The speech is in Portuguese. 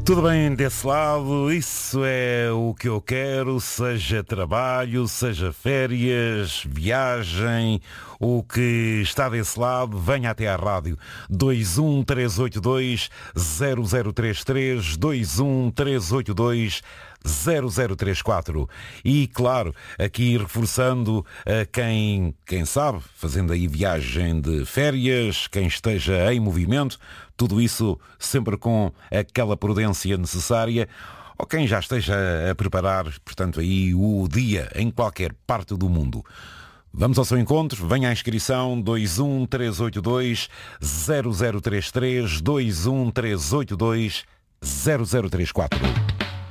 Tudo bem desse lado, isso é o que eu quero, seja trabalho, seja férias, viagem, o que está desse lado, venha até à rádio. 21382-0033, 21382-0034. E claro, aqui reforçando a quem sabe, fazendo aí viagem de férias, quem esteja em movimento, tudo isso sempre com aquela prudência necessária, ou quem já esteja a preparar, portanto, aí o dia em qualquer parte do mundo. Vamos ao seu encontro, venha à inscrição 21382-0033, 21382-0034.